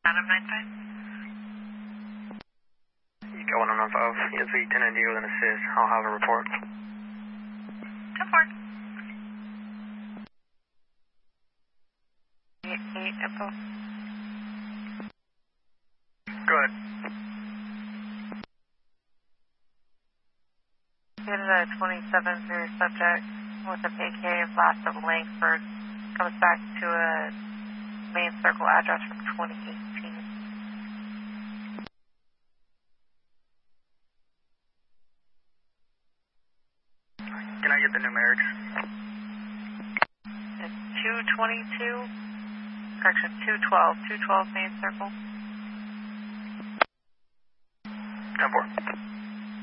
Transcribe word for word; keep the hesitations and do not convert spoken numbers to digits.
Adam nine five. You got one on nine five. Yes, we ten ninety with an assist. I'll have a report. ten four. eight eight info. Go ahead. Get a twenty-seven through subject with a A K of last of Langsford. Comes back to a main circle address from twenty eighteen. Can I get the numerics? It's two twenty-two, correction, two twelve, two twelve main circle. ten four.